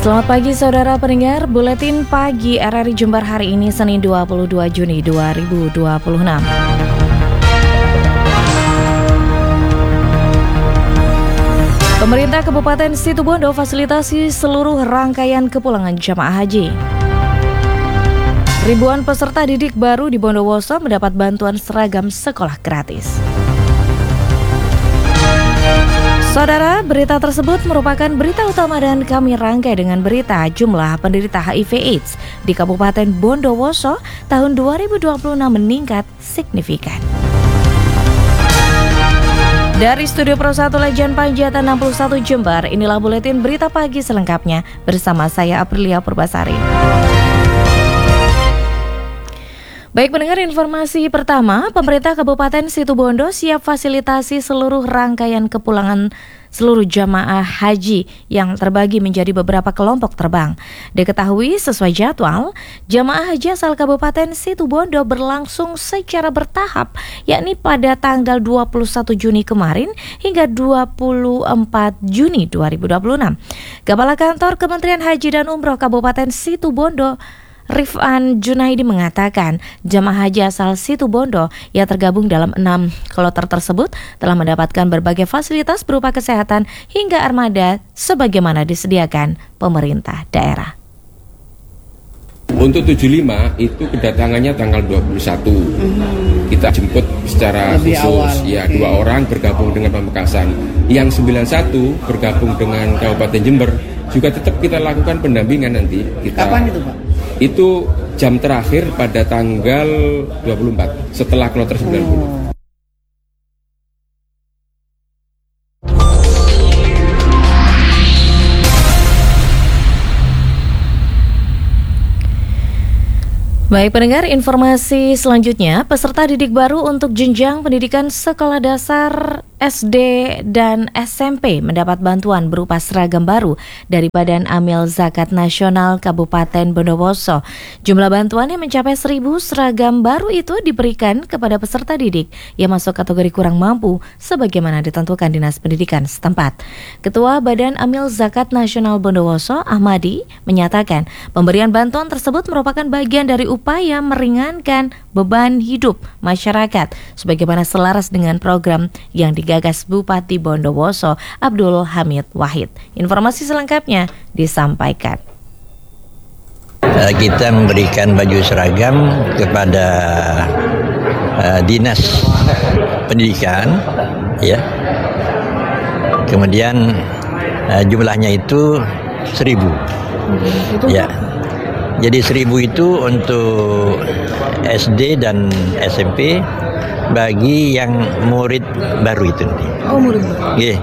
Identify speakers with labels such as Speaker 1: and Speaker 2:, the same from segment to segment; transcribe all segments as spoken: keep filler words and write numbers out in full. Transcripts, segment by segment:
Speaker 1: Selamat pagi saudara pendengar, Buletin Pagi R R I Jember hari ini Senin dua puluh dua Juni dua ribu dua puluh enam. Pemerintah Kabupaten Situbondo fasilitasi seluruh rangkaian kepulangan jamaah haji. Ribuan peserta didik baru di Bondowoso mendapat bantuan seragam sekolah gratis. Saudara, berita tersebut merupakan berita utama dan kami rangkai dengan berita jumlah penderita H I V AIDS di Kabupaten Bondowoso tahun dua ribu dua puluh enam meningkat signifikan. Dari Studio Pro satu Legend Panjatan enam puluh satu Jember, inilah buletin berita pagi selengkapnya bersama saya Aprilia Purbasari. Baik pendengar, informasi pertama, pemerintah Kabupaten Situbondo siap fasilitasi seluruh rangkaian kepulangan seluruh jamaah haji yang terbagi menjadi beberapa kelompok terbang. Diketahui sesuai jadwal, jamaah haji asal Kabupaten Situbondo berlangsung secara bertahap, yakni pada tanggal dua puluh satu Juni kemarin hingga dua puluh empat Juni dua ribu dua puluh enam. Kepala Kantor Kementerian Haji dan Umroh Kabupaten Situbondo, Rifan Junaidi mengatakan jamaah haji asal Situbondo yang tergabung dalam enam kloter tersebut telah mendapatkan berbagai fasilitas berupa kesehatan hingga armada sebagaimana disediakan pemerintah daerah.
Speaker 2: Untuk tujuh puluh lima itu kedatangannya tanggal dua puluh satu. Mm-hmm. Kita jemput secara lebih khusus awal. Ya, okay. Dua orang bergabung dengan Pamekasan. Yang sembilan puluh satu bergabung dengan Kabupaten Jember juga tetap kita lakukan pendampingan nanti. Kita, Kapan itu, Pak? Itu jam terakhir pada tanggal dua puluh empat setelah kloter sembilan puluh. Oh. Baik pendengar, informasi selanjutnya, peserta didik baru untuk jenjang pendidikan sekolah dasar S D dan S M P mendapat bantuan berupa seragam baru dari Badan Amil Zakat Nasional Kabupaten Bondowoso. Jumlah bantuannya mencapai seribu seragam baru itu diberikan kepada peserta didik yang masuk kategori kurang mampu sebagaimana ditentukan Dinas Pendidikan setempat. Ketua Badan Amil Zakat Nasional Bondowoso, Ahmadi, menyatakan pemberian bantuan tersebut merupakan bagian dari upaya meringankan beban hidup masyarakat sebagaimana selaras dengan program yang digagas Bupati Bondowoso Abdul Hamid Wahid. Informasi selengkapnya disampaikan.
Speaker 3: Kita memberikan baju seragam kepada uh, Dinas Pendidikan, ya. Kemudian uh, jumlahnya itu seribu, ya. Jadi seribu itu untuk S D dan S M P bagi yang murid baru itu.
Speaker 1: Oh, murid baru.
Speaker 3: Yeah.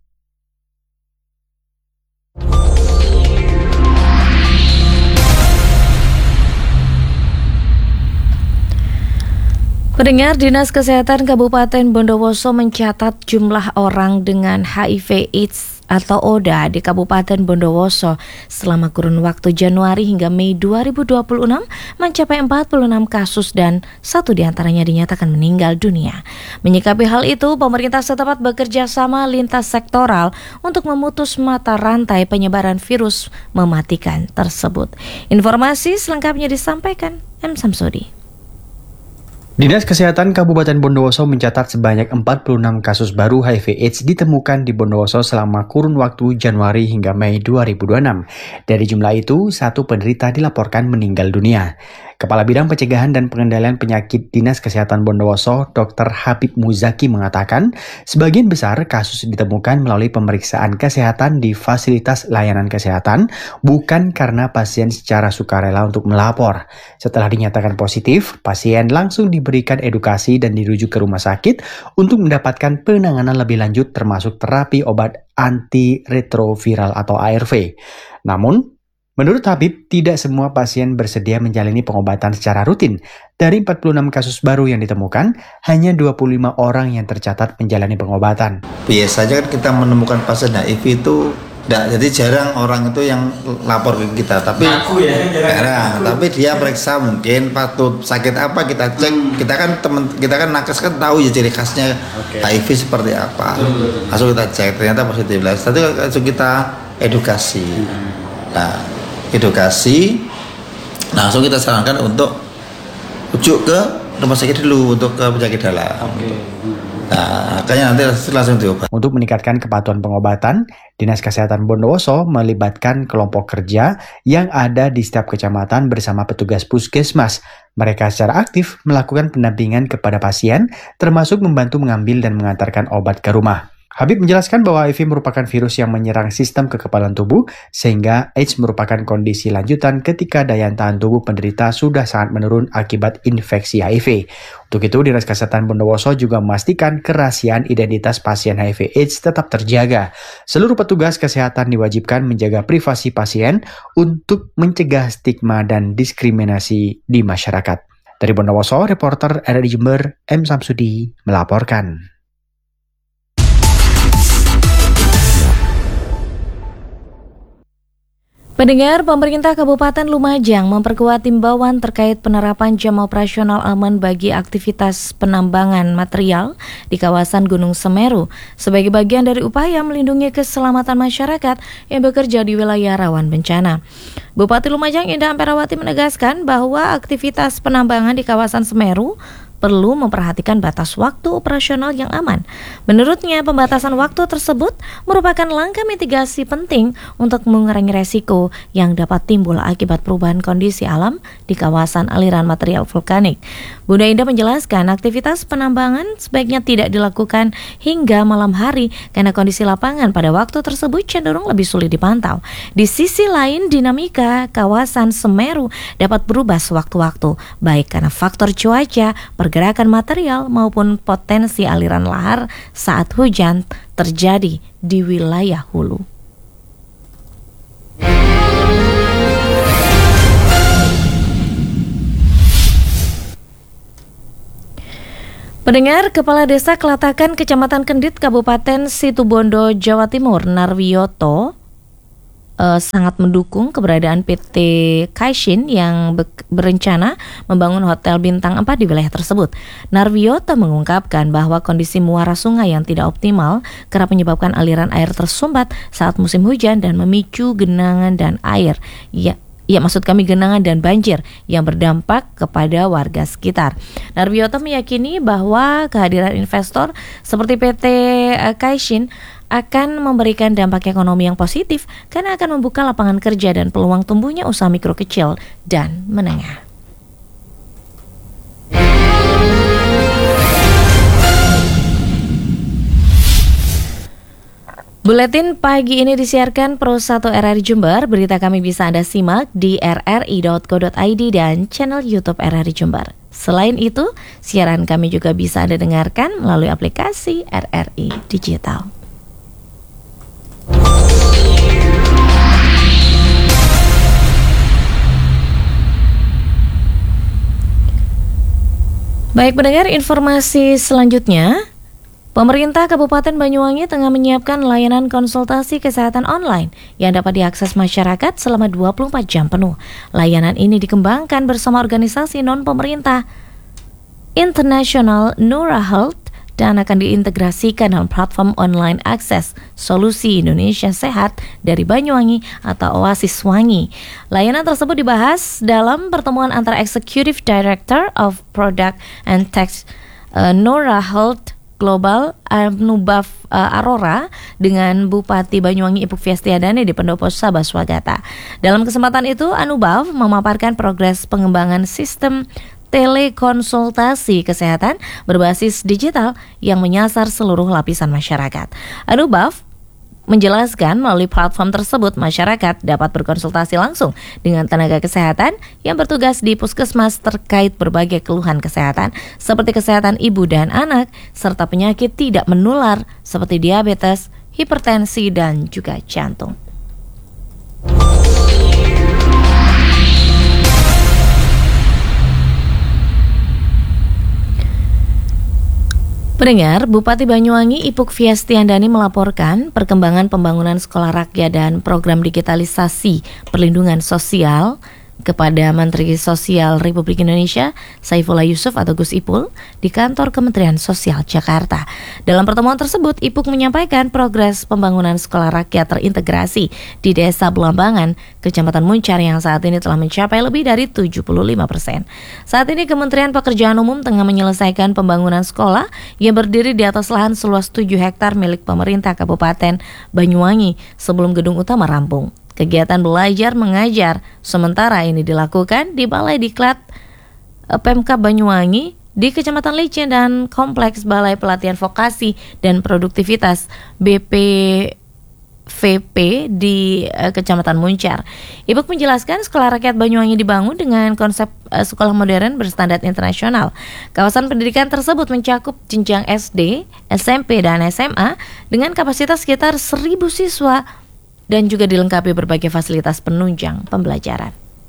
Speaker 1: Pendengar, Dinas Kesehatan Kabupaten Bondowoso mencatat jumlah orang dengan H I V AIDS atau O D A di Kabupaten Bondowoso selama kurun waktu Januari hingga Mei dua ribu dua puluh enam mencapai empat puluh enam kasus dan satu diantaranya dinyatakan meninggal dunia. Menyikapi hal itu, pemerintah setempat bekerja sama lintas sektoral untuk memutus mata rantai penyebaran virus mematikan tersebut. Informasi selengkapnya disampaikan M. Samsudi.
Speaker 4: Dinas Kesehatan Kabupaten Bondowoso mencatat sebanyak empat puluh enam kasus baru H I V AIDS ditemukan di Bondowoso selama kurun waktu Januari hingga Mei dua ribu dua puluh enam. Dari jumlah itu, satu penderita dilaporkan meninggal dunia. Kepala Bidang Pencegahan dan Pengendalian Penyakit Dinas Kesehatan Bondowoso, Dokter Habib Muzaki mengatakan, sebagian besar kasus ditemukan melalui pemeriksaan kesehatan di fasilitas layanan kesehatan, bukan karena pasien secara sukarela untuk melapor. Setelah dinyatakan positif, pasien langsung diberikan edukasi dan dirujuk ke rumah sakit untuk mendapatkan penanganan lebih lanjut termasuk terapi obat antiretroviral atau A R V. Namun, menurut Habib, tidak semua pasien bersedia menjalani pengobatan secara rutin. Dari empat puluh enam kasus baru yang ditemukan, hanya dua puluh lima orang yang tercatat menjalani pengobatan.
Speaker 5: Biasanya kan kita menemukan pasien H I V itu, Nggak, jadi jarang orang itu yang lapor ke kita, tapi Aku ya, jarang, tapi dia periksa mungkin patut sakit apa kita cek, hmm. kita kan temen kita kan nakes kan tahu ya ciri khasnya okay. H I V seperti apa, hmm. langsung kita cek ternyata positif, tadi langsung kita edukasi. Hmm. Nah, edukasi langsung kita sarankan untuk rujuk ke rumah sakit dulu untuk ke penyakit dalam. Okay. Nah, makanya nanti langsung diobat.
Speaker 4: Untuk meningkatkan kepatuhan pengobatan, Dinas Kesehatan Bondowoso melibatkan kelompok kerja yang ada di setiap kecamatan bersama petugas puskesmas. Mereka secara aktif melakukan pendampingan kepada pasien, termasuk membantu mengambil dan mengantarkan obat ke rumah. Habib menjelaskan bahwa H I V merupakan virus yang menyerang sistem kekebalan tubuh, sehingga AIDS merupakan kondisi lanjutan ketika daya tahan tubuh penderita sudah sangat menurun akibat infeksi H I V. Untuk itu, Dinas Kesehatan Bondowoso juga memastikan kerahasiaan identitas pasien H I V AIDS tetap terjaga. Seluruh petugas kesehatan diwajibkan menjaga privasi pasien untuk mencegah stigma dan diskriminasi di masyarakat. Dari Bondowoso, reporter R R I Jember, M. Samsudi, melaporkan.
Speaker 1: Pendengar, pemerintah Kabupaten Lumajang memperkuat imbauan terkait penerapan jam operasional aman bagi aktivitas penambangan material di kawasan Gunung Semeru sebagai bagian dari upaya melindungi keselamatan masyarakat yang bekerja di wilayah rawan bencana. Bupati Lumajang Indah Amperawati menegaskan bahwa aktivitas penambangan di kawasan Semeru perlu memperhatikan batas waktu operasional yang aman. Menurutnya, pembatasan waktu tersebut merupakan langkah mitigasi penting untuk mengurangi resiko yang dapat timbul akibat perubahan kondisi alam di kawasan aliran material vulkanik. Bunda Indah menjelaskan aktivitas penambangan sebaiknya tidak dilakukan hingga malam hari karena kondisi lapangan pada waktu tersebut cenderung lebih sulit dipantau. Di sisi lain, dinamika kawasan Semeru dapat berubah sewaktu-waktu, baik karena faktor cuaca, pergerakan material maupun potensi aliran lahar saat hujan terjadi di wilayah hulu. Pendengar, Kepala Desa Kelatakan Kecamatan Kendit Kabupaten Situbondo Jawa Timur Narwiyoto Uh, sangat mendukung keberadaan P T Kaishin yang be- berencana membangun hotel bintang empat di wilayah tersebut. Narwiyoto mengungkapkan bahwa kondisi muara sungai yang tidak optimal kerap menyebabkan aliran air tersumbat saat musim hujan dan memicu genangan dan air. Ya, Ya, maksud kami genangan dan banjir yang berdampak kepada warga sekitar. Narwiyoto meyakini bahwa kehadiran investor seperti P T Kaishin akan memberikan dampak ekonomi yang positif karena akan membuka lapangan kerja dan peluang tumbuhnya usaha mikro kecil dan menengah. Buletin pagi ini disiarkan Pro satu R R I Jember. Berita kami bisa Anda simak di r r i dot co dot i d dan channel YouTube R R I Jember. Selain itu, siaran kami juga bisa Anda dengarkan melalui aplikasi R R I Digital. Baik pendengar, informasi selanjutnya. Pemerintah Kabupaten Banyuwangi tengah menyiapkan layanan konsultasi kesehatan online yang dapat diakses masyarakat selama dua puluh empat jam penuh. Layanan ini dikembangkan bersama organisasi non-pemerintah International Nura Health dan akan diintegrasikan dalam platform online akses solusi Indonesia Sehat dari Banyuwangi atau Oasis Wangi. Layanan tersebut dibahas dalam pertemuan antara Executive Director of Product and Tech uh, Nura Health Global Anubhav uh, Arora dengan Bupati Banyuwangi Ibu Fiastiadani di Pendopo Sabaswagata. Dalam kesempatan itu, Anubhav memaparkan progres pengembangan sistem telekonsultasi kesehatan berbasis digital yang menyasar seluruh lapisan masyarakat. Anubhav menjelaskan melalui platform tersebut masyarakat dapat berkonsultasi langsung dengan tenaga kesehatan yang bertugas di puskesmas terkait berbagai keluhan kesehatan seperti kesehatan ibu dan anak serta penyakit tidak menular seperti diabetes, hipertensi dan juga jantung. Pendengar, Bupati Banyuwangi Ipuk Fiastiandani melaporkan perkembangan pembangunan sekolah rakyat dan program digitalisasi perlindungan sosial kepada Menteri Sosial Republik Indonesia Saifullah Yusuf atau Gus Ipul di kantor Kementerian Sosial Jakarta. Dalam pertemuan tersebut, Ipuk menyampaikan progres pembangunan sekolah rakyat terintegrasi di Desa Belambangan, Kecamatan Muncar yang saat ini telah mencapai lebih dari tujuh puluh lima persen. Saat ini Kementerian Pekerjaan Umum tengah menyelesaikan pembangunan sekolah yang berdiri di atas lahan seluas tujuh hektar milik pemerintah Kabupaten Banyuwangi sebelum gedung utama rampung. Kegiatan belajar mengajar sementara ini dilakukan di Balai Diklat Pemkab Banyuwangi di Kecamatan Licin dan Kompleks Balai Pelatihan Vokasi dan Produktivitas B P V P di uh, Kecamatan Muncar. Ipuk menjelaskan sekolah rakyat Banyuwangi dibangun dengan konsep uh, sekolah modern berstandar internasional. Kawasan pendidikan tersebut mencakup jenjang S D, S M P, dan S M A dengan kapasitas sekitar seribu siswa dan juga dilengkapi berbagai fasilitas penunjang pembelajaran.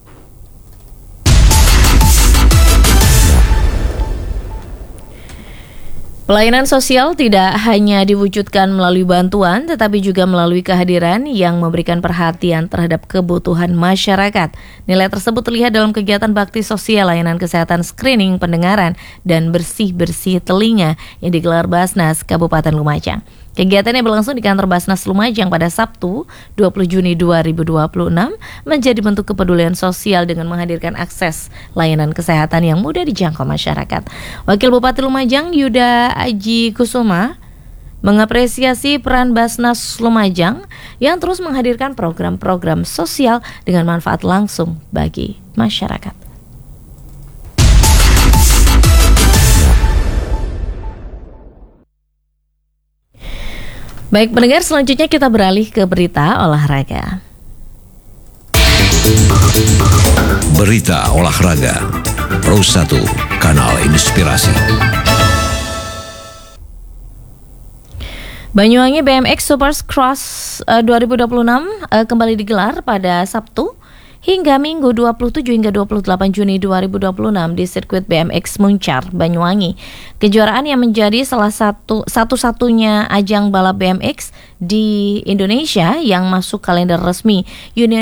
Speaker 1: Pelayanan sosial tidak hanya diwujudkan melalui bantuan, tetapi juga melalui kehadiran yang memberikan perhatian terhadap kebutuhan masyarakat. Nilai tersebut terlihat dalam kegiatan bakti sosial layanan kesehatan screening pendengaran dan bersih-bersih telinga yang digelar Basnas Kabupaten Lumajang. Kegiatan yang berlangsung di kantor Basnas Lumajang pada Sabtu dua puluh Juni dua ribu dua puluh enam menjadi bentuk kepedulian sosial dengan menghadirkan akses layanan kesehatan yang mudah dijangkau masyarakat. Wakil Bupati Lumajang Yuda Aji Kusuma mengapresiasi peran Basnas Lumajang yang terus menghadirkan program-program sosial dengan manfaat langsung bagi masyarakat. Baik pendengar, selanjutnya kita beralih ke berita olahraga.
Speaker 6: Berita olahraga Pro satu, kanal inspirasi.
Speaker 1: Banyuwangi B M X Supercross uh, dua ribu dua puluh enam uh, kembali digelar pada Sabtu hingga Minggu dua puluh tujuh hingga dua puluh delapan Juni dua ribu dua puluh enam di sirkuit B M X Muncar, Banyuwangi. Kejuaraan yang menjadi salah satu satu-satunya ajang balap B M X di Indonesia yang masuk kalender resmi Union